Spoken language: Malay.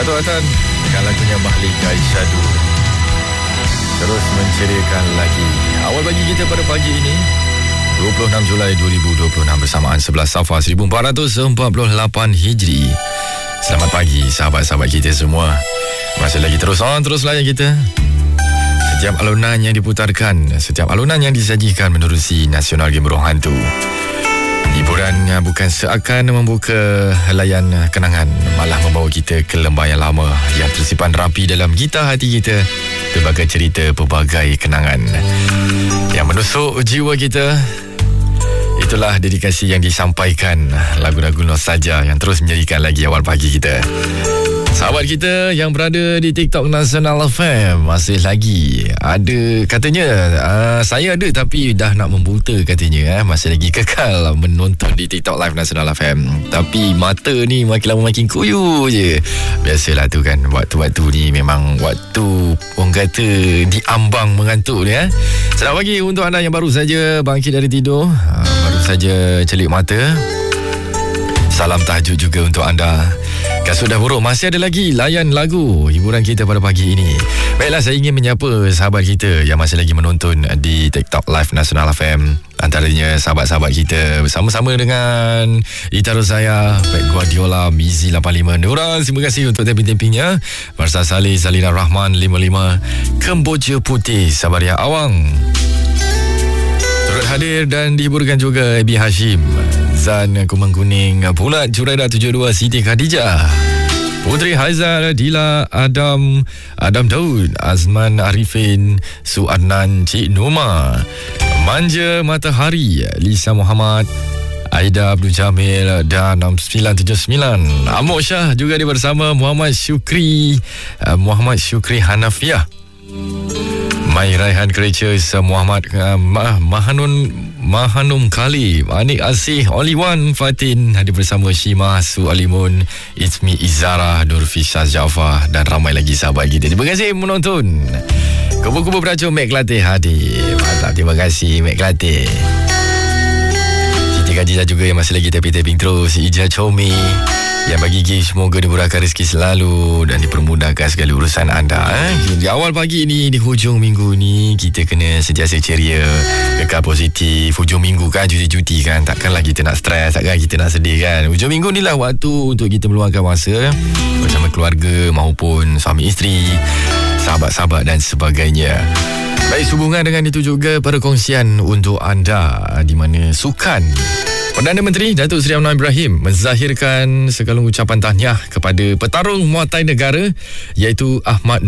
Dato' Atan dengan lagunya Mahlika Isyadu terus menceriakan lagi awal pagi kita pada pagi ini 26 Julai 2026 bersamaan 11 Safar 1448 Hijri. Selamat pagi sahabat-sahabat kita semua. Masih lagi terus layan kita. Setiap alunan yang diputarkan, setiap alunan yang disajikan menerusi Nasional Game Roh Hantu. Hiburan bukan seakan membuka helaian kenangan, malah membawa kita ke lembah yang lama yang tersimpan rapi dalam gitar hati kita. Pelbagai cerita, pelbagai kenangan yang menusuk jiwa kita. Itulah dedikasi yang disampaikan, lagu-lagu nostalgia yang terus menjadikan lagi awal pagi kita. Sahabat kita yang berada di TikTok Nasional FM, masih lagi ada katanya, saya ada tapi dah nak membuta katanya, masih lagi kekal menonton di TikTok Live Nasional FM. Tapi mata ni makin lama makin kuyu je. Biasalah tu kan, waktu-waktu ni memang waktu orang kata diambang mengantuk ni. Selamat pagi untuk anda yang baru saja bangkit dari tidur, baru saja celik mata. Salam tahajud juga untuk anda. Kasut dah buruk, masih ada lagi layan lagu hiburan kita pada pagi ini. Baiklah, saya ingin menyapa sahabat kita yang masih lagi menonton di TikTok Live Nasional FM. Antaranya sahabat-sahabat kita bersama-sama dengan Ita Rozaya, Pep Guardiola, Mizi 85, Nura, terima kasih untuk tapping-tappingnya. Marsa Salih, Salina Rahman 55, Kemboja Putih, Sabaria Awang turut hadir dan dihiburkan juga Abi Hashim, Zan Kumang Kuning, Pulat Juraida 72, Siti Khadijah, Putri Haizal, Dila, Adam Daud, Azman Arifin, Suadnan, Cik Numa, Manja Matahari, Lisa Muhammad, Aida Abdul Jamil dan 6979. Amok Syah juga dia bersama Muhammad Syukri Hanafiah, Mai Raihan Creatures, Muhammad Mahanum Kali, Anik Asih, Only One, Fatin hadir bersama Shima, Su Alimun, Ismi Izara, Nurfisha Jafar dan ramai lagi sahabat kita. Terima kasih menonton. Kubu-kubu beracun Mek Kelantan hadir. Mantap, terima kasih Mek Kelantan. Siti Khadijah juga yang masih lagi tapping-tapping terus. Ija Chomi yang bagi gift, semoga dimurahkan rezeki selalu dan dipermudahkan segala urusan anda. Di awal pagi ni, di hujung minggu ni, kita kena sentiasa ceria, kekal positif. Hujung minggu kan, cuti-cuti kan, takkanlah kita nak stres, takkan kita nak sedih kan. Hujung minggu ni lah waktu untuk kita meluangkan masa bersama keluarga maupun suami isteri, sahabat-sahabat dan sebagainya. Baik, sehubungan dengan itu juga perkongsian untuk anda, di mana sukan Perdana Menteri Datuk Seri Anwar Ibrahim menzahirkan segalanya ucapan tahniah kepada petarung Muay Thai negara iaitu Ahmad